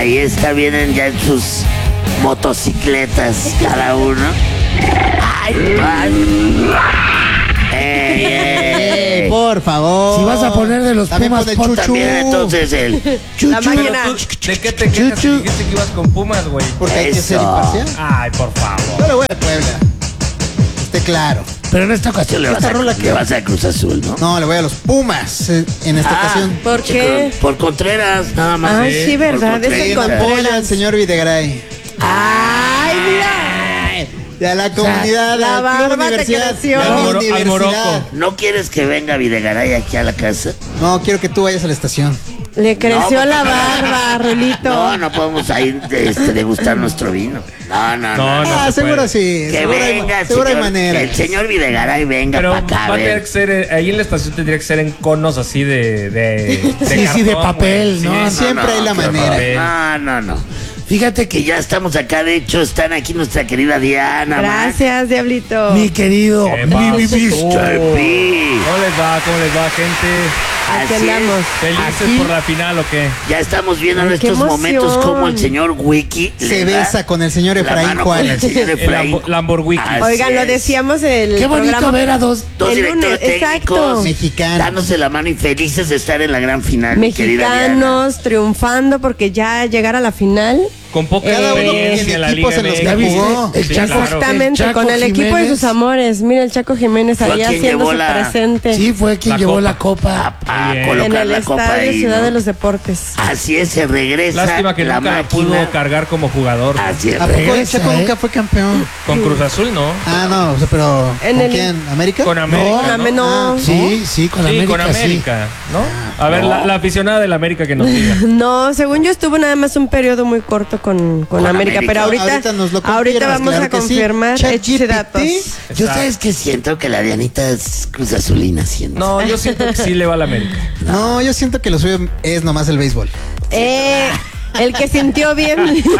Ahí vienen ya en sus motocicletas cada uno. ¡Ay, por favor. Si vas a poner de los Pumas, pon también entonces el La máquina. ¿De qué te quejas si dijiste que ibas con Pumas, güey? Porque hay que ser imparcial. Ay, por favor. Yo le voy a Puebla. Esté claro. Pero en esta ocasión le vas a Cruz Azul, ¿no? No, le voy a los Pumas en esta ocasión. ¿Por qué? Por Contreras, nada más. Ay, sí, verdad, es el Apoya al Contreras. señor Videgaray. Ay, mira. Y a la comunidad, la a la barba te creció. Al Morocco. ¿No quieres que venga Videgaray aquí a la casa? No, quiero que tú vayas a la estación. Le creció No, la barba, Rulito. No podemos ir degustar nuestro vino. No. Seguro sí. Que venga, seguro hay manera. el señor Videgaray venga Pero para acá. va a tener que ser, ahí en la estación tendría que ser en conos así de Sí, de papel, güey. ¿no? Siempre hay la manera. No. Fíjate que ya estamos acá, de hecho, están aquí nuestra querida Diana. Gracias, Diablito. Mi querido ¿Qué mi pasó? Mr. P. ¿Cómo les va, gente? Aquí Así es. andamos. ¿Felices Aquí. por la final o qué? Ya estamos viendo en Ay, qué estos momentos emoción. como el señor Wiki Se besa con el señor la Efraín mano con el Juárez. señor Efraín. Lamborghini. Así Oigan, lo es. decíamos el Qué bonito programa. ver a dos Dos el directores lunes, técnicos exacto. Mexicanos. dándose la mano y felices de estar en la gran final, mi querida Diana. Mexicanos triunfando porque ya llegar a la final. Con poca Cada uno experiencia tiene en la equipos Liga en los MX. que jugó. El Sí, Chaco. claro. Exactamente, Chaco con el equipo de Jiménez. sus amores. Mira, el Chaco Jiménez Fue ahí quien haciendo llevó su la- presente. Sí, fue quien La llevó copa. la copa. A Bien. colocar En el la copa estadio ahí, Ciudad ¿no? de los Deportes. Así es, se regresa Lástima que la nunca máquina. pudo cargar como jugador. Así es, ¿A poco Regresa, Chaco ¿eh? nunca fue campeón? Con Cruz Azul, ¿no? Ah, no, o sea, pero En ¿con el- quién? ¿América? Con América. No. Sí, con Sí, América. con América, ¿no? A ver, la aficionada del América que nos diga. No, según yo estuvo nada más un periodo muy corto con América, pero ahorita nos lo ahorita confirmas, vamos claro a que sí. confirmar échese datos. Yo sabes que siento que la Dianita es Cruz Azulina siendo. No, yo siento que sí le va a la América. No, yo siento que lo suyo es nomás el béisbol. El que sintió bien.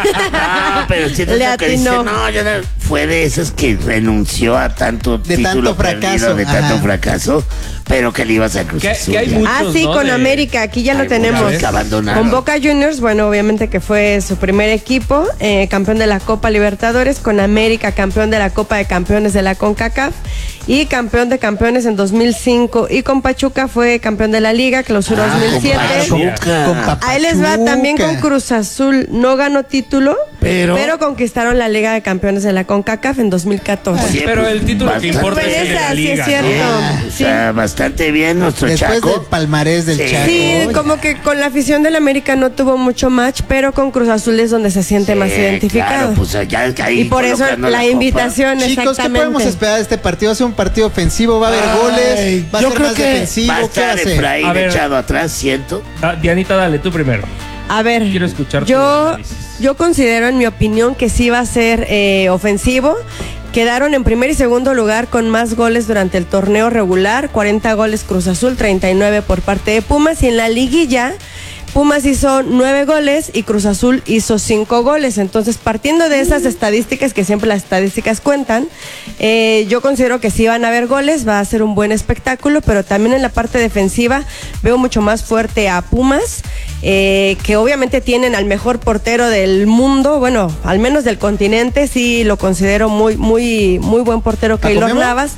No, pero siento Le que dice, atinó. no, yo no, fue de esos que renunció a tanto De título tanto fracaso, perdido, de tanto ajá. fracaso, pero que le ibas a Cruz Que Azul. hay ya. muchos, Ah, sí, ¿no? con De- América, aquí ya lo Hay tenemos. muchos que abandonaron. Con Boca Juniors, bueno, obviamente que fue su primer equipo, campeón de la Copa Libertadores, con América, campeón de la Copa de Campeones de la CONCACAF y campeón de campeones en 2005. Y con Pachuca fue campeón de la Liga, Clausura 2007. Pachuca. Con Pachuca. Ahí les va también con Cruz Azul. No ganó título, Pero- conquistaron la Liga de Campeones de la CONCACAF en 2014. Sí, Pero pues, el título que bastante importa es el de Esa, la sí Liga, es cierto. ¿no? O sea, bastante bien nuestro Después Chaco. del palmarés del Sí. Chaco. Sí, oye. como que con la afición del América no tuvo mucho match, pero con Cruz Azul es donde se siente más identificado. Claro, pues ya ahí Y por eso colocando la copa. invitación, Chicos, ¿qué exactamente. podemos esperar de este partido? ¿Va a ser un partido ofensivo? ¿Va a haber goles? ¿Va a yo ser creo más que defensivo? Va a ¿Qué va a estar ser? Efraín A ver. echado atrás, siento. Dianita, dale, tú primero. A ver, Quiero escuchar tu yo, análisis. yo considero, en mi opinión, que sí va a ser ofensivo. Quedaron en primer y segundo lugar con más goles durante el torneo regular, 40 goles Cruz Azul, 39 por parte de Pumas, y en la liguilla Pumas hizo 9 goles y Cruz Azul hizo 5 goles. Entonces, partiendo de esas estadísticas, que siempre las estadísticas cuentan, yo considero que sí van a haber goles, va a ser un buen espectáculo, pero también en la parte defensiva veo mucho más fuerte a Pumas, que obviamente tienen al mejor portero del mundo, bueno, al menos del continente, sí lo considero muy buen portero, Keylor Memo? Navas.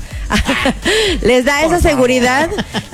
Les da esa seguridad,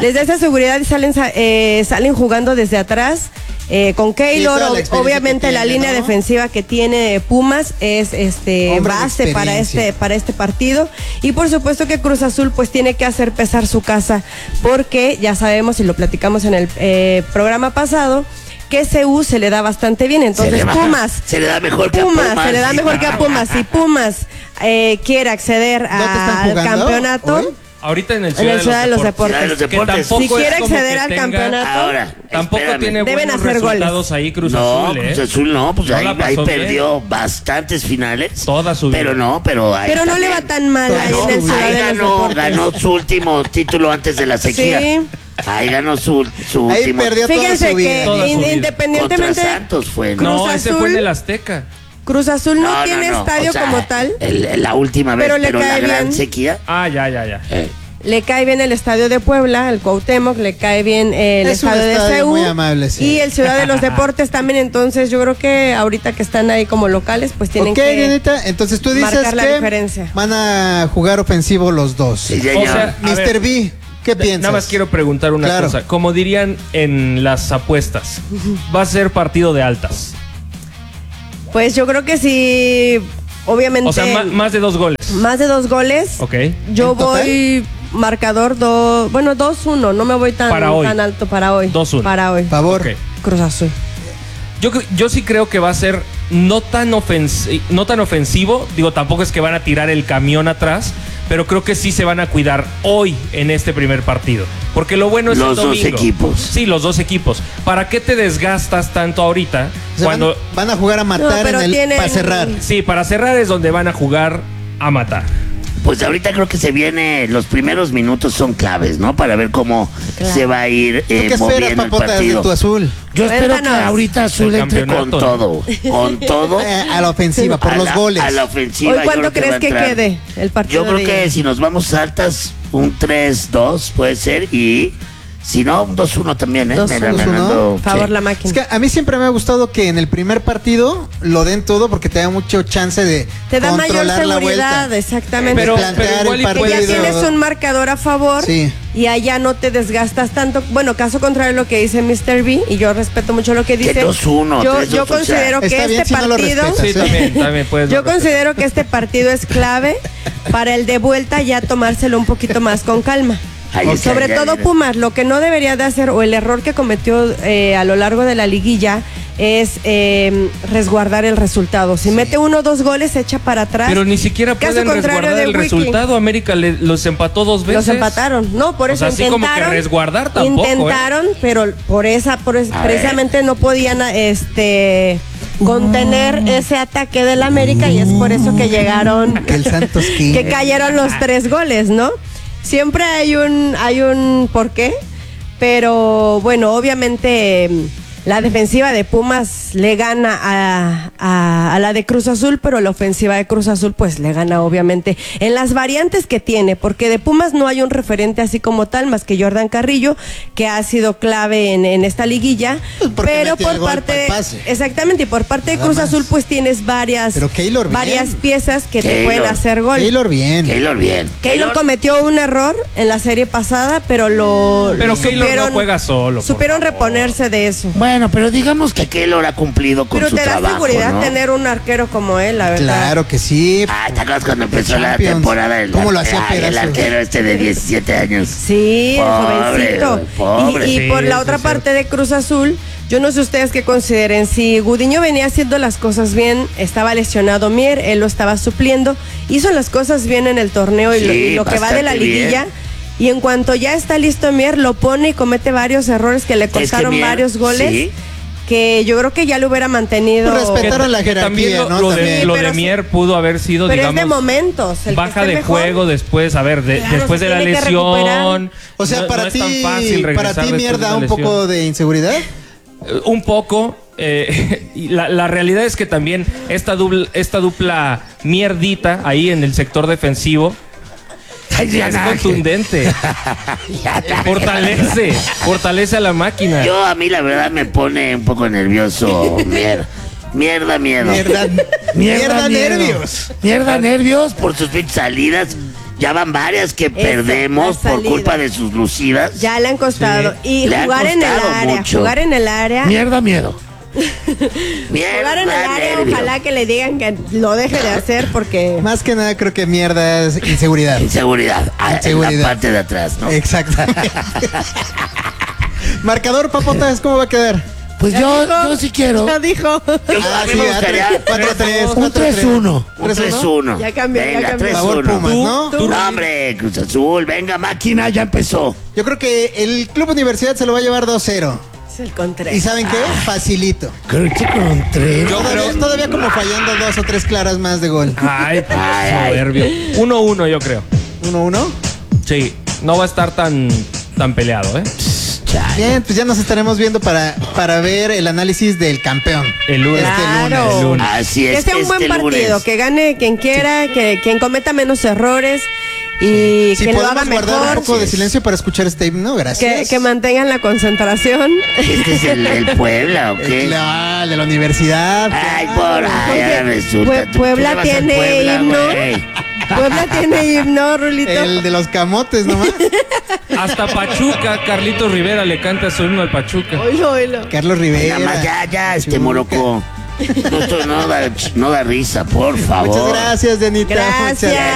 y salen jugando desde atrás. Con Keylor, toda la experiencia obviamente que la tiene, línea ¿no? defensiva que tiene Pumas es Hombre de base para experiencia. este partido, y por supuesto que Cruz Azul pues tiene que hacer pesar su casa, porque ya sabemos y lo platicamos en el programa pasado, que CU se le da bastante bien. Entonces Pumas se le da mejor que a Pumas Pumas. se le da mejor que a Pumas. Si Pumas quiere acceder ¿Dónde están al jugando campeonato hoy? Ahorita en el en el Ciudad de los Deportes. Ciudad de los Que Deportes. tampoco Si es quiere como acceder que al tenga- campeonato, Ahora, Tampoco espérame. tiene Deben buenos hacer goles. resultados ahí Cruz No, Azul, ¿eh? Cruz Azul no, pues No ahí la pasó perdió bastantes finales. Toda su vida. Pero no, pero ahí pero no le también. va tan mal ahí Ganó, en el Ciudad ahí de los ganó, Deportes. ganó su último título antes de la sequía. Sí. Ahí ganó su Ahí último. perdió toda Fíjense su que vida. Toda su vida. independientemente Contra Santos fue, ¿no? No, Cruz ese Azul- fue en el Azteca. Cruz Azul no tiene estadio O sea, como tal. La última vez, Pero le pero cae la gran bien. sequía. Ya. le cae bien el estadio de Puebla, el Cuauhtémoc, le cae bien el Es un estadio de estadio CU muy amable, sí. y el Ciudad de los Deportes también. Entonces yo creo que ahorita que están ahí como locales, pues tienen Ok, que Dianita, entonces tú dices marcar la que diferencia. van a jugar ofensivo los dos. Sí, señor. O sea, a Mr. ver, B, ¿qué piensas? Nada más quiero preguntar una Claro. cosa. Como dirían en las apuestas, va a ser partido de altas. Pues yo creo que sí, obviamente. O sea, más de 2 goles. Más de 2 goles. Ok. Yo ¿En total? voy marcador 2-1, no me voy tan alto para hoy. 2-1. Para hoy. Favor. Ok. Cruz Azul. Yo sí creo que va a ser no tan ofensivo. Digo, tampoco es que van a tirar el camión atrás, pero creo que sí se van a cuidar hoy en este primer partido. Porque lo bueno es Los el domingo. 2 equipos. Sí, los 2 equipos. ¿Para qué te desgastas tanto ahorita? O sea, cuando van a jugar a matar No, pero para cerrar. Sí, para cerrar es donde van a jugar a matar. Pues ahorita creo que se viene, los primeros minutos son claves, ¿no? Para ver cómo Claro. se va a ir ¿Tú qué esperas, moviendo el papotas, de partido. tu azul? Yo espero que Cuéntanos. ahorita Azul El entre campeonato. Con todo, con todo. A la ofensiva, por a los la- goles. A la ofensiva. ¿Hoy yo cuánto creo va crees a que entrar. quede el partido? Yo creo de que ida? si nos vamos altas, un 3-2 puede ser. Y si no, un 2-1 también, ¿eh? 2-1. Me ando- Favor sí. la máquina. Es que a mí siempre me ha gustado que en el primer partido lo den todo porque te da mucho chance de Te da mayor controlar la seguridad, vuelta. exactamente. Pero plantear igual el y que ya puede ser- tienes un marcador a favor Sí. y allá no te desgastas tanto. Bueno, caso contrario a lo que dice Mr. B, y yo respeto mucho lo que Que dice. 2-1, yo 3-2, considero que Está bien este si no lo partido, respetas. Sí, también puedes. yo considero que este partido es clave para el de vuelta ya tomárselo un poquito más con calma. Ahí está, Sobre ya todo viene. Pumas, lo que no debería de hacer o el error que cometió a lo largo de la liguilla es resguardar el resultado. Si mete 1 o 2 goles, se echa para atrás. Pero ni siquiera Caso pueden contrario resguardar de el Wiki. resultado. América los empató 2 veces. Los empataron, no, por O eso sea, así como que intentaron. resguardar tampoco, Intentaron, pero precisamente no podían contener ese ataque del América y es por eso que llegaron, Que el Santos que cayeron los 3 goles, ¿no? Siempre hay un porqué, pero bueno, obviamente la defensiva de Pumas le gana a la de Cruz Azul, pero la ofensiva de Cruz Azul pues le gana obviamente en las variantes que tiene, porque de Pumas no hay un referente así como tal, más que Jordan Carrillo, que ha sido clave en esta liguilla, Pues porque pero mete el por gol parte, pa'l pase. exactamente, y por parte de Nada Cruz más. Azul pues tienes varias Pero Keylor bien. piezas que te Keylor. pueden hacer gol. Taylor bien. Keylor bien. Keylor cometió un error en la serie pasada, pero Pero Keylor no juega solo, por Supieron favor. reponerse de eso. Bueno, pero digamos Que que Keylor ha cumplido con Pero su te da trabajo, seguridad ¿no? tener un arquero como él, la verdad. Claro que sí. Ah, ¿te acuerdas cuando empezó la Champions. temporada? ¿Cómo lo hacía el pedazos? arquero este de 17 años. Sí, el Pobre, jovencito. pobre. Y Sí, por la sí, otra sí. parte de Cruz Azul, yo no sé ustedes qué consideren. Si Gudiño venía haciendo las cosas bien, estaba lesionado Mier, él lo estaba supliendo, hizo las cosas bien en el torneo y Sí, y lo que va de la bastante liguilla. bien. Y en cuanto ya está listo Mier, lo pone y comete varios errores que le que costaron Mier, varios goles. sí. Que yo creo que ya lo hubiera mantenido. Pues respetaron la Que también jerarquía, ¿no? lo También. de pero Mier pudo haber sido, Pero es de digamos, momentos. El que baja esté de mejor. juego después, a ver, Claro, después se de la tiene que recuperar. lesión. O sea, no- para no es ti, tan fácil regresar para ti después de mierda una un lesión. poco de inseguridad. Un poco. Y la realidad es que también esta dupla mierdita ahí en el sector defensivo Ay, ya, es Ángel. contundente. Fortalece a la máquina. Yo a mí la verdad me pone un poco nervioso. Mierda, miedo. Mierda, miedo. nervios. Mierda, nervios. Por sus pinches salidas. Ya van varias que Eso, perdemos las por salidas. culpa de sus lucidas. Ya le han costado. Y Le ha jugar en el costado área. mucho. Jugar en el área. Mierda, miedo. Mierda, Jugar en el área, nervio. ojalá que le digan que lo deje de hacer porque. Más que nada creo que mierda es inseguridad. Inseguridad. En la Inseguridad. parte de atrás, ¿no? Exactamente. Marcador, papotas, ¿cómo va a quedar? Pues yo sí quiero Ya dijo. A mí me gustaría 4-3. un 3-1. un 3-1. Ya cambió, ya Venga, cambió. Favor, 3-1. Pumas, ¿no? Tú, no, hombre, Cruz Azul, venga, máquina, ya empezó. Yo creo que el Club Universidad se lo va a llevar 2-0. Es el contra. ¿Y saben qué? Facilito. Creo que con 3. Todavía como fallando 2 o 3 claras más de gol. Ay, Ay. soberbio. 1-1 yo creo. 1-1. Sí, no va a estar tan peleado, ¿eh? Bien, pues ya nos estaremos viendo para ver el análisis del campeón. El lunes. Claro. El lunes. Así Que es. sea un buen partido, lunes. que gane quien quiera, que quien cometa menos errores y Si que lo podemos haga guardar mejor. un poco de silencio para escuchar este himno, gracias. Que mantengan la concentración. ¿Este es el Puebla o qué? De la universidad. Ay, por ay, ahora resulta. tú Puebla le vas al tiene Puebla, himno. güey. Puebla tiene himno, Rulito. El de los camotes nomás. Hasta Pachuca, Carlitos Rivera le canta su himno al Pachuca. Oilo. Carlos Rivera. Nada más, ya, Chuca. Moroco. No da risa, por favor. Muchas gracias, Denita. Gracias. Muchas gracias.